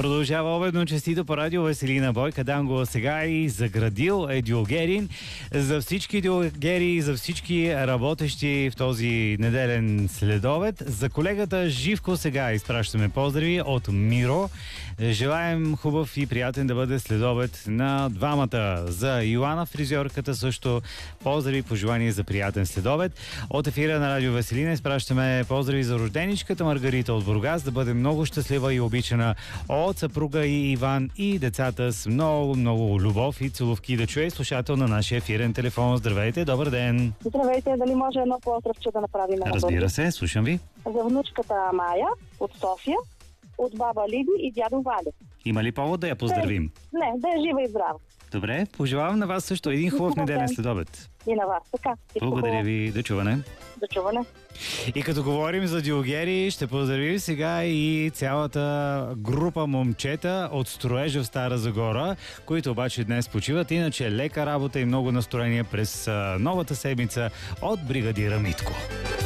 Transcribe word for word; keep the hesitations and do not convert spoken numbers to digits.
Продължава обедно честито по радио Веселина Бойка Данго сега и заградил е Дюлгерин. За всички дюлгери, за всички работещи в този неделен следобед. За колегата Живко сега изпращаме поздрави от Миро. Желаем хубав и приятен да бъде следобед на двамата. За Йоана фризьорката също поздрави, пожелания за приятен следобед. От ефира на радио Веселина изпращаме поздрави за рожденичката Маргарита от Бургас, да бъде много щастлива и обичана от съпруга и Иван и децата с много, много любов и целувки. Да чуе слушател на нашия ефирен телефон. Здравейте, добър ден! Здравейте, дали може едно поздравче да направим? Разбира се, слушам ви. За внучката Майя от София, от баба Лиди и дядо Валя. Има ли повод да я поздравим? Да, не, да е жива и здрава. Добре, пожелавам на вас също един хубав неделен следобед. И на вас, така. Благодаря ви, до чуване. До чуване. И като говорим за дюлгери, ще поздравим сега и цялата група момчета от строежа в Стара Загора, които обаче днес почиват. Иначе лека работа и много настроение през новата седмица от бригадира Митко.